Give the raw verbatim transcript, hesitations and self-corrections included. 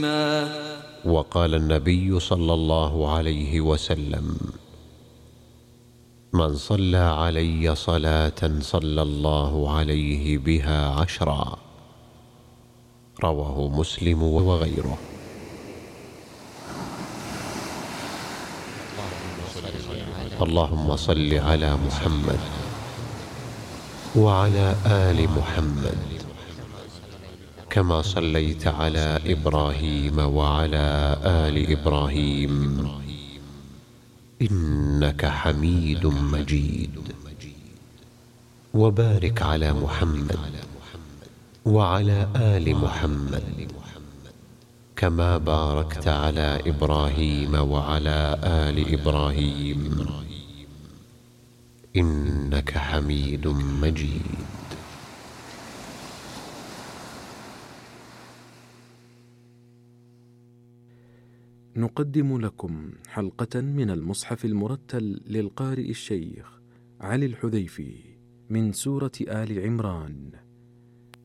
وقال النبي صلى الله عليه وسلم: من صلى علي صلاة صلى الله عليه بها عشرا. رواه مسلم وغيره. اللهم صل على محمد وعلى آل محمد كما صليت على إبراهيم وعلى آل إبراهيم إنك حميد مجيد. وبارك على محمد وعلى آل محمد كما باركت على إبراهيم وعلى آل إبراهيم إنك حميد مجيد. نقدم لكم حلقة من المصحف المرتل للقارئ الشيخ علي الحذيفي من سورة آل عمران.